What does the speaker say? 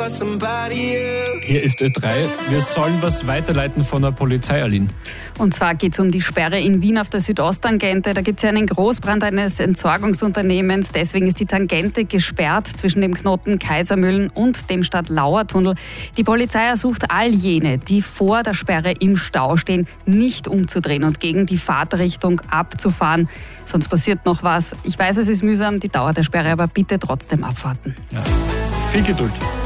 Hier ist Ö3. Wir sollen was weiterleiten von der Polizei, Aline. Und zwar geht es um die Sperre in Wien auf der Südosttangente. Da gibt es ja einen Großbrand eines Entsorgungsunternehmens. Deswegen ist die Tangente gesperrt zwischen dem Knoten Kaisermühlen und dem Stadtlauer-Tunnel. Die Polizei ersucht all jene, die vor der Sperre im Stau stehen, nicht umzudrehen und gegen die Fahrtrichtung abzufahren. Sonst passiert noch was. Ich weiß, es ist mühsam, die Dauer der Sperre, aber bitte trotzdem abwarten. Ja. Viel Geduld.